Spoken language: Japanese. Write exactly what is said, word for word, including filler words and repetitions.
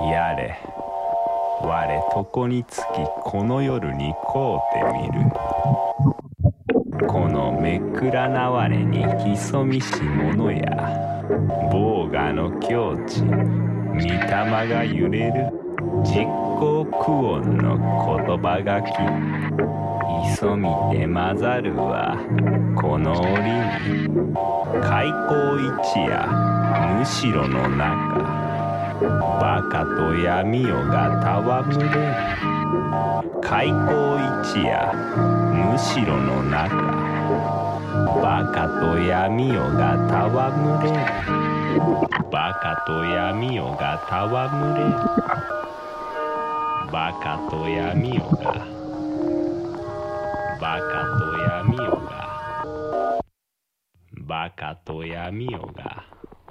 やれ我床につきこの夜にこうてみる。このめくらなわれに潜みし者や、防我の境地、御霊が揺れる実行苦音の言葉がき。潜みて混ざるはこの折に、開口一夜むしろの中、バカと闇夜が戯れる。開口一夜むしろの中、バカと闇夜が戯れる。バカと闇夜が戯れる。バカと闇夜がバカと闇夜がバカと闇夜が